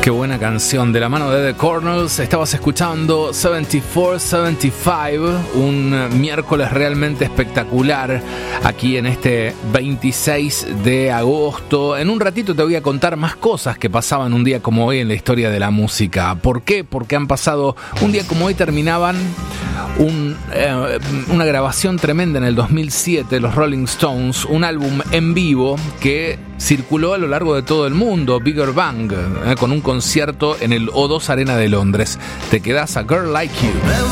Qué buena canción, de la mano de The Cornels. Estabas escuchando 74-75, un miércoles realmente espectacular aquí en este 26 de agosto. En un ratito te voy a contar más cosas que pasaban un día como hoy en la historia de la música. ¿Por qué? Porque han pasado, un día como hoy terminaban una grabación tremenda en el 2007, los Rolling Stones, un álbum en vivo que circuló a lo largo de todo el mundo, Bigger Bang, con un concierto en el O2 Arena de Londres. Te quedás a Girl Like You.